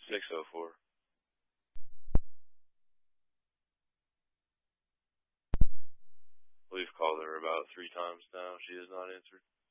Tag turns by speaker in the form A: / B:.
A: 604. We've called her about 3 times now. She has not answered.